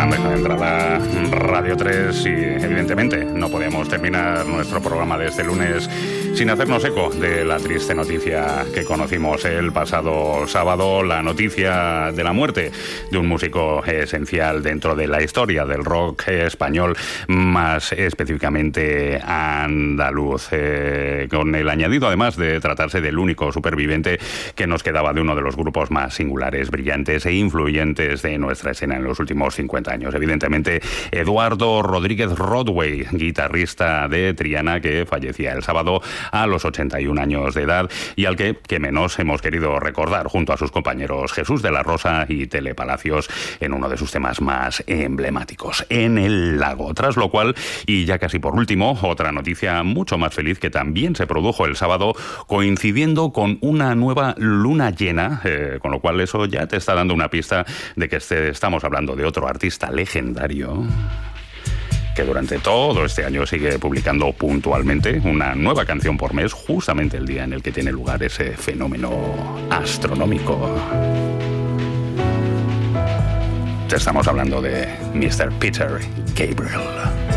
bandeja de entrada Radio 3 y evidentemente no podíamos terminar nuestro programa de este lunes sin hacernos eco de la triste noticia que conocimos el pasado sábado, la noticia de la muerte de un músico esencial dentro de la historia del rock español, más específicamente andaluz, con el añadido además de tratarse del único superviviente que nos quedaba de uno de los grupos más singulares, brillantes e influyentes de nuestra escena en los últimos 50 años. Evidentemente, Eduardo Rodríguez Rodway, guitarrista de Triana, que fallecía el sábado a los 81 años de edad y al que menos hemos querido recordar junto a sus compañeros Jesús de la Rosa y Tele Palacios en uno de sus temas más emblemáticos, En el lago. Tras lo cual, y ya casi por último, otra noticia mucho más feliz que también se produjo el sábado coincidiendo con una nueva luna llena, con lo cual eso ya te está dando una pista de que estamos hablando de otro artista legendario que durante todo este año sigue publicando puntualmente una nueva canción por mes, justamente el día en el que tiene lugar ese fenómeno astronómico. Te estamos hablando de Mr. Peter Gabriel.